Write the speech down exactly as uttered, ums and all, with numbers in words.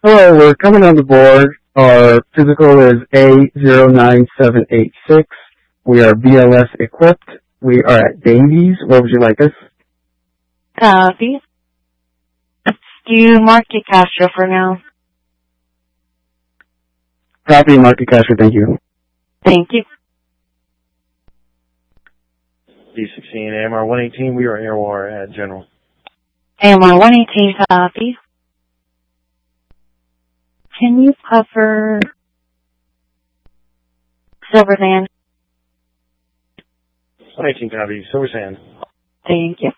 Hello, we're coming on the board. Our physical is A zero nine seven eight six. We are B L S equipped. We are at Davies. Where would you like us? Copy. Do you mark your Castro for now? Copy, Market Casher, thank you. Thank you. D sixteen, A M R one eighteen, we are air war at General. A M R one eighteen, copy. Can you cover Silver Sand? one eighteen, copy, Silver Sand. Thank you.